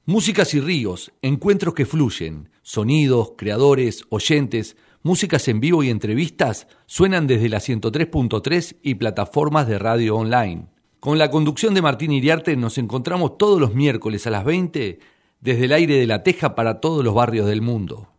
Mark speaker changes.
Speaker 1: Músicas y ríos, encuentros que fluyen, sonidos, creadores, oyentes, músicas en vivo y entrevistas suenan desde la 103.3 y plataformas de radio online. Con la conducción de Martín Iriarte nos encontramos todos los miércoles a las 20 desde el aire de La Teja para todos los barrios del mundo.